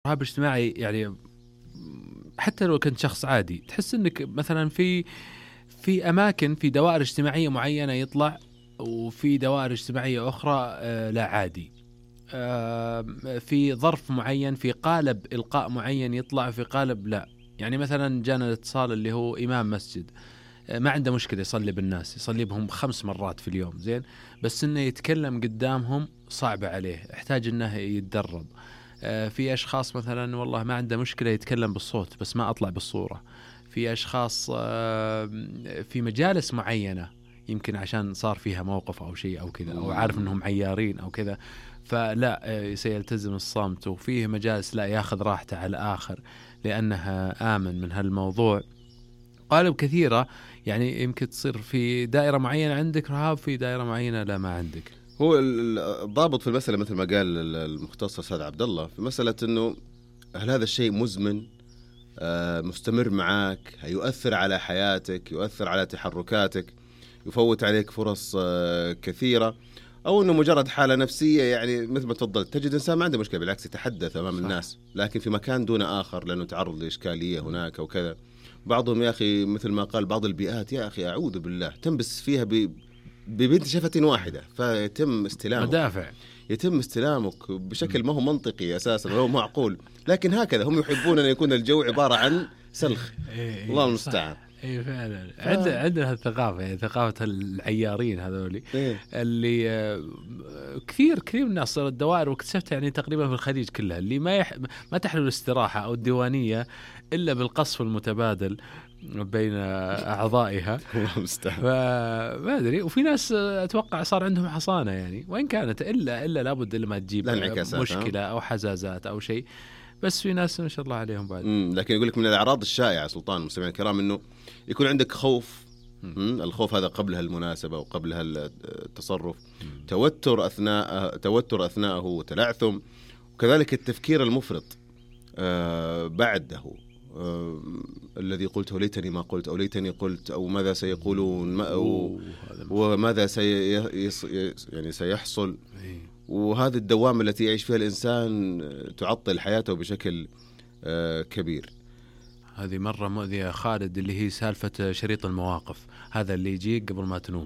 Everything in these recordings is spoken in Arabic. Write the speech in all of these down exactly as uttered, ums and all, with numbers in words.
رهاب اجتماعي يعني حتى لو كنت شخص عادي تحس انك مثلا في في اماكن في دوائر اجتماعيه معينه يطلع، وفي دوائر اجتماعيه اخرى لا عادي، في ظرف معين في قالب القاء معين يطلع، في قالب لا. يعني مثلا جانا الاتصال اللي هو امام مسجد ما عنده مشكله يصلي بالناس، يصلي بهم خمس مرات في اليوم زين، بس انه يتكلم قدامهم صعبه عليه، يحتاج انه يتدرب. في أشخاص مثلا والله ما عنده مشكلة يتكلم بالصوت بس ما أطلع بالصورة. في أشخاص في مجالس معينة يمكن عشان صار فيها موقف أو شيء أو كذا، أو عارف أنهم عيارين أو كذا فلا سيلتزم الصمت. وفيه مجالس لا ياخذ راحته على الآخر لأنها آمن من هالموضوع. قالب كثيرة يعني يمكن تصير في دائرة معينة عندك رهاب، في دائرة معينة لا ما عندك. هو الضابط في المسألة مثل ما قال المختص أستاذ عبد الله في مسألة إنه هل هذا الشيء مزمن مستمر معك، هيؤثر على حياتك، يؤثر على تحركاتك، يفوت عليك فرص كثيرة، أو إنه مجرد حالة نفسية. يعني مثل ما تفضلت تجد إنسان ما عنده مشكلة بالعكس يتحدث أمام صح. الناس لكن في مكان دون آخر لأنه تعرض لإشكالية هناك أو كذا. بعضهم يا أخي مثل ما قال بعض البيئات يا أخي أعوذ بالله تنبس فيها ب ببنت شفة واحدة فيتم استلامك، مدافع يتم استلامك بشكل ما هو منطقي أساسا ولا هو معقول، لكن هكذا هم يحبون أن يكون الجو عبارة عن سلخ. إيه الله المستعان. اي فعلا ف... عندنا عندنا الثقافه يعني ثقافه العيارين هذولي إيه؟ اللي كثير كثير من الناس صارت الدوائر واكتشفت يعني تقريبا في الخليج كلها اللي ما يح... ما تحلو الاستراحه او الديوانيه الا بالقصف المتبادل بين اعضائها. الله المستعان. فما ادري. وفي ناس اتوقع صار عندهم حصانه يعني وان كانت الا الا لابد الا ما تجيب مشكله او حزازات او شيء، بس في ناس ما شاء الله عليهم بعد. امم لكن يقول لك من الاعراض الشائعه سلطان المستمعين الكرام انه يكون عندك خوف. مم. الخوف هذا قبل هالمناسبه وقبل هالتصرف، مم. توتر اثناء توتر اثناءه وتلعثم، وكذلك التفكير المفرط آه بعده آه الذي قلته ليتني ما قلت أو ليتني قلت أو ماذا سيقولون ما أو وماذا سي يعني سيحصل. وهذه الدوامة التي يعيش فيها الإنسان تعطل حياته بشكل آه كبير. هذه مرة مؤذية خالد اللي هي سالفة شريط المواقف هذا اللي يجيك قبل ما تنوم،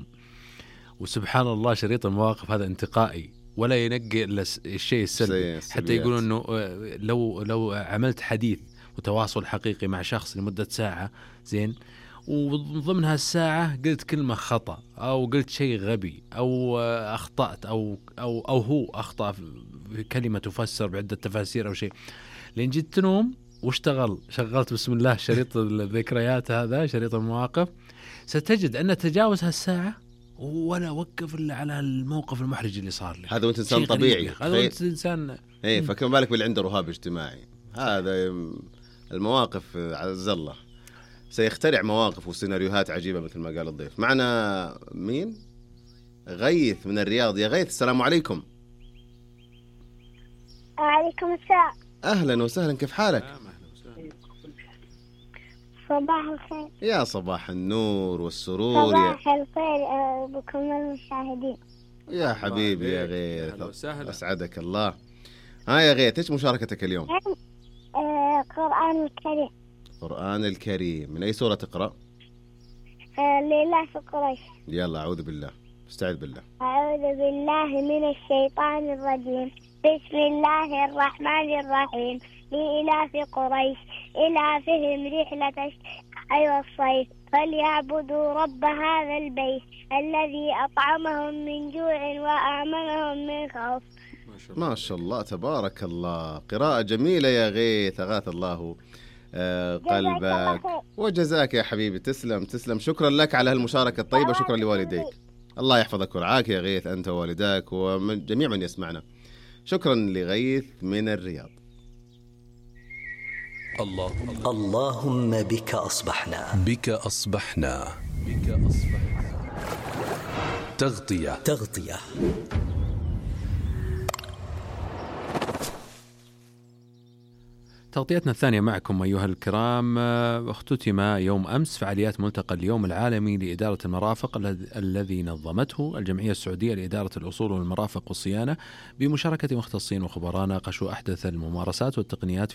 وسبحان الله شريط المواقف هذا انتقائي ولا ينقي إلا الشيء السلبي. حتى يقولون إنه لو لو عملت حديث وتواصل حقيقي مع شخص لمدة ساعة زين، وضمن هالساعة قلت كلمة خطأ أو قلت شيء غبي أو أخطأت أو أو أو هو أخطأ في كلمة تفسر بعدة تفاسير أو شيء، لين جيت تنوم واشتغل شغلت بسم الله شريط الذكريات هذا شريط المواقف، ستجد أن تجاوز هالساعة ولا وقف إلا على الموقف المحرج اللي صار لي. هذا وانت إنسان طبيعي، هذا وانت إنسان إيه. فكم بالك باللي عنده رهاب اجتماعي؟ هذا المواقف عز الله سيخترع مواقف وسيناريوهات عجيبة مثل ما قال الضيف. معنا مين؟ غيث من الرياض. يا غيث السلام عليكم. وعليكم السلام. أهلا وسهلا، كيف حالك؟ صباح الخير. يا صباح النور والسرور. صباح يا... الخير بكم المشاهدين. يا حبيبي يا غيث أسعدك الله. ها يا غيث إيش مشاركتك اليوم؟ آه قرآن الكريم. قرآن الكريم. من أي سورة تقرأ؟ آه لله في قريش. يلا أعوذ بالله، استعذ بالله. أعوذ بالله من الشيطان الرجيم. بسم الله الرحمن الرحيم. لإلاف قريش إلافهم رحلة الشتاء والصيف فليعبدوا رب هذا البيت الذي أطعمهم من جوع وآمنهم من خوف. ما شاء الله تبارك الله، قراءة جميلة يا غيث، أغاث الله آه قلبك وجزاك يا حبيبي. تسلم تسلم، شكرا لك على هالمشاركة الطيبة، شكرا لوالديك. الله يحفظك ورعاك يا غيث أنت ووالداك وجميع من يسمعنا. شكرا لغيث من الرياض. الله اللهم بك أصبحنا بك أصبحنا بك أصبحنا تغطية تغطية تغطيتنا الثانية معكم أيها الكرام. اختتم يوم أمس فعاليات ملتقى اليوم العالمي لإدارة المرافق الذي نظمته الجمعية السعودية لإدارة الأصول والمرافق والصيانة بمشاركة مختصين وخبراء ناقشوا أحدث الممارسات والتقنيات